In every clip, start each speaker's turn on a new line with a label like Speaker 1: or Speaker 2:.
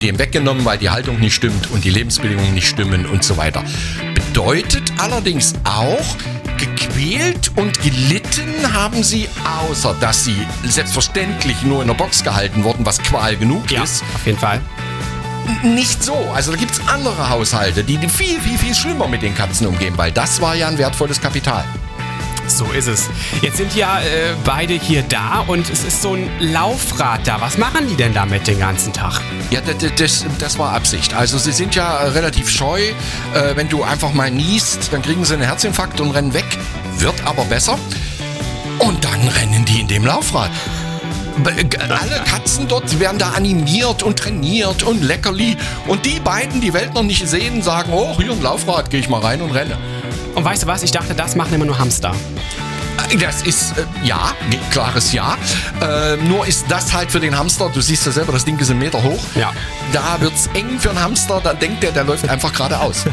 Speaker 1: dem weggenommen, weil die Haltung nicht stimmt und die Lebensbedingungen nicht stimmen und so weiter. Bedeutet allerdings auch, gequält und gelitten haben sie, außer dass sie selbstverständlich nur in der Box gehalten wurden, was Qual genug ist.
Speaker 2: Auf jeden Fall.
Speaker 1: Nicht so. Also da gibt es andere Haushalte, die viel, viel, viel schlimmer mit den Katzen umgehen, weil das war ja ein wertvolles Kapital.
Speaker 2: So ist es. Jetzt sind ja beide hier da und es ist so ein Laufrad da. Was machen die denn damit den ganzen Tag?
Speaker 1: Ja, das war Absicht. Also sie sind ja relativ scheu. Wenn du einfach mal niest, dann kriegen sie einen Herzinfarkt und rennen weg. Wird aber besser. Und dann rennen die in dem Laufrad. Alle Katzen dort werden da animiert und trainiert und Leckerli. Und die beiden, die Welt noch nicht sehen, sagen, oh, hier ein Laufrad, gehe ich mal rein und renne.
Speaker 2: Und weißt du was? Ich dachte, das machen immer nur Hamster.
Speaker 1: Das ist, ja, klares Ja. Nur ist das halt für den Hamster, du siehst ja selber, das Ding ist 1 Meter hoch.
Speaker 2: Ja.
Speaker 1: Da wird's eng für einen Hamster, da denkt der läuft einfach geradeaus.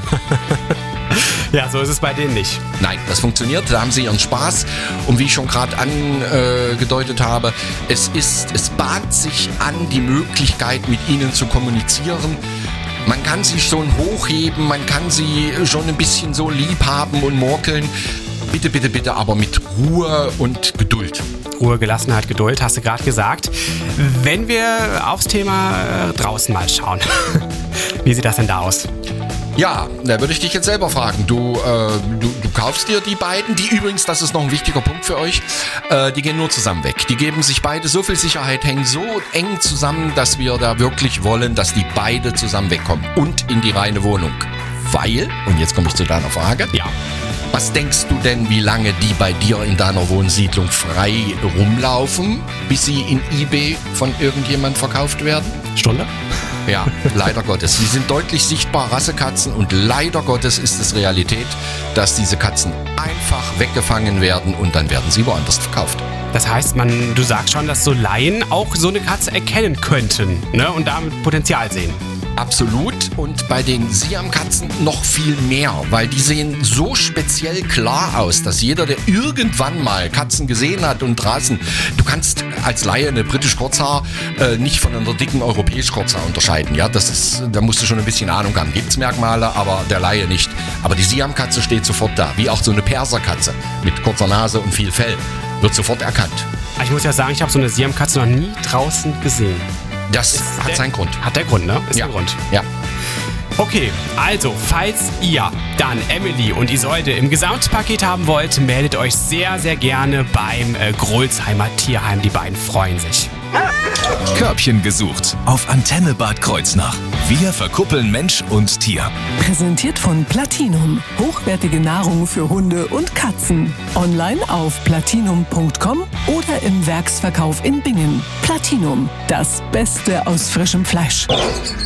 Speaker 2: Ja, so ist es bei denen nicht.
Speaker 1: Nein, das funktioniert, da haben sie ihren Spaß. Und wie ich schon gerade angedeutet habe, es bahnt sich an, die Möglichkeit, mit ihnen zu kommunizieren. Man kann sie schon hochheben, man kann sie schon ein bisschen so lieb haben und morkeln. Bitte, bitte, bitte, aber mit Ruhe und Geduld.
Speaker 2: Ruhe, Gelassenheit, Geduld, hast du gerade gesagt. Wenn wir aufs Thema draußen mal schauen, wie sieht das denn da aus?
Speaker 1: Ja, da würde ich dich jetzt selber fragen. Du kaufst dir die beiden, die übrigens, das ist noch ein wichtiger Punkt für euch, die gehen nur zusammen weg. Die geben sich beide so viel Sicherheit, hängen so eng zusammen, dass wir da wirklich wollen, dass die beide zusammen wegkommen und in die reine Wohnung. Weil, und jetzt komme ich zu deiner Frage,
Speaker 2: ja.
Speaker 1: Was denkst du denn, wie lange die bei dir in deiner Wohnsiedlung frei rumlaufen, bis sie in eBay von irgendjemand verkauft werden?
Speaker 2: Stunde?
Speaker 1: Ja, leider Gottes. Sie sind deutlich sichtbar Rassekatzen und leider Gottes ist es Realität, dass diese Katzen einfach weggefangen werden und dann werden sie woanders verkauft.
Speaker 2: Das heißt, du sagst schon, dass so Laien auch so eine Katze erkennen könnten, ne? Und damit Potenzial sehen.
Speaker 1: Absolut, und bei den Siamkatzen noch viel mehr, weil die sehen so speziell klar aus, dass jeder, der irgendwann mal Katzen gesehen hat und draußen, du kannst als Laie eine britisch Kurzhaar nicht von einer dicken europäisch Kurzhaar unterscheiden. Ja, da musst du schon ein bisschen Ahnung haben. Gibt's Merkmale, aber der Laie nicht. Aber die Siamkatze steht sofort da, wie auch so eine Perserkatze mit kurzer Nase und viel Fell, wird sofort erkannt.
Speaker 2: Ich muss ja sagen, ich habe so eine Siamkatze noch nie draußen gesehen.
Speaker 1: Das hat seinen Grund.
Speaker 2: Hat der Grund, ne? Ist
Speaker 1: ja.
Speaker 2: der Grund.
Speaker 1: Ja.
Speaker 2: Okay, also, falls ihr dann Emily und Isolde im Gesamtpaket haben wollt, meldet euch sehr, sehr gerne beim Grolsheimer Tierheim. Die beiden freuen sich.
Speaker 3: Körbchen gesucht auf Antenne Bad Kreuznach. Wir verkuppeln Mensch und Tier.
Speaker 4: Präsentiert von Platinum. Hochwertige Nahrung für Hunde und Katzen. Online auf platinum.com oder im Werksverkauf in Bingen. Platinum, das Beste aus frischem Fleisch.